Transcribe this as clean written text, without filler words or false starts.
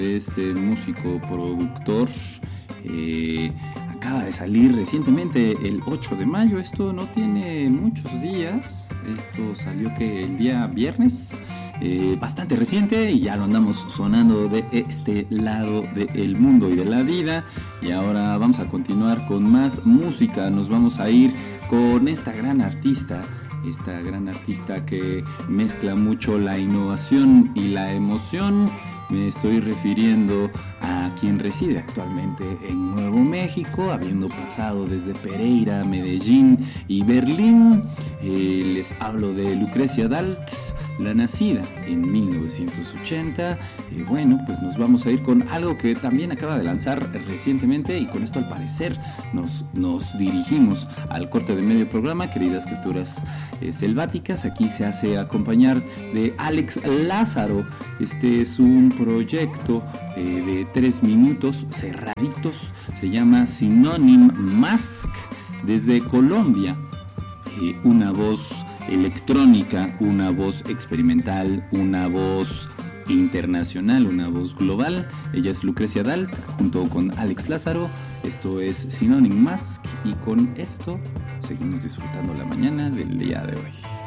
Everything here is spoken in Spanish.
Este músico productor acaba de salir recientemente el 8 de mayo. Esto no tiene muchos días. Esto salió que el día viernes, bastante reciente, y ya lo andamos sonando de este lado del mundo y de la vida. Y ahora vamos a continuar con más música. Nos vamos a ir con esta gran artista que mezcla mucho la innovación y la emoción. Me estoy refiriendo a quien reside actualmente en Nuevo México, habiendo pasado desde Pereira, Medellín y Berlín. Les hablo de Lucrecia Dalt, la nacida en 1980. Bueno, pues nos vamos a ir con algo que también acaba de lanzar recientemente, y con esto al parecer nos dirigimos al corte de medio programa. Queridas criaturas selváticas, aquí se hace acompañar de Alex Lázaro. Este es un proyecto de 3 minutos cerraditos, se llama Synonym Mask, desde Colombia. Una voz electrónica, una voz experimental, una voz internacional, una voz global. Ella es Lucrecia Dalt junto con Alex Lázaro. Esto es Synonym Mask, y con esto seguimos disfrutando la mañana del día de hoy.